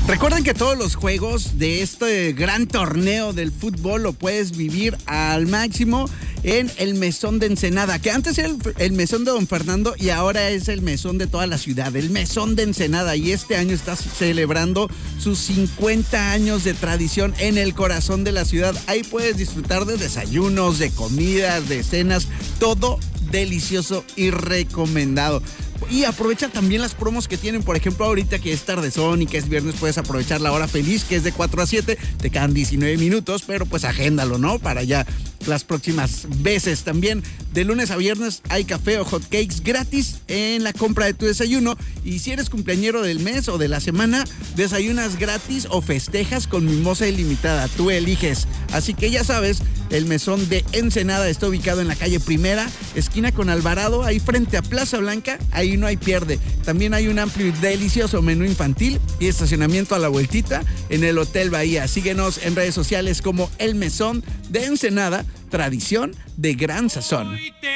Recuerden que todos los juegos de este gran torneo del fútbol lo puedes vivir al máximo en el Mesón de Ensenada, que antes era el Mesón de Don Fernando y ahora es el Mesón de toda la ciudad, el Mesón de Ensenada, y este año está celebrando sus 50 años de tradición en el corazón de la ciudad. Ahí puedes disfrutar de desayunos, de comidas, de cenas, todo delicioso y recomendado. Y aprovecha también las promos que tienen, por ejemplo, ahorita que es tardezón y que es viernes, puedes aprovechar la hora feliz, que es de 4 a 7, te quedan 19 minutos, pero pues agéndalo, ¿no? Para ya las próximas veces. También de lunes a viernes hay café o hot cakes gratis en la compra de tu desayuno, y si eres cumpleañero del mes o de la semana, desayunas gratis o festejas con mimosa ilimitada, tú eliges. Así que ya sabes, el Mesón de Ensenada está ubicado en la calle Primera, esquina con Alvarado, ahí frente a Plaza Blanca. Ahí no hay pierde. También hay un amplio y delicioso menú infantil y estacionamiento a la vueltita en el Hotel Bahía. Síguenos en redes sociales como El Mesón de Ensenada, tradición de gran sazón.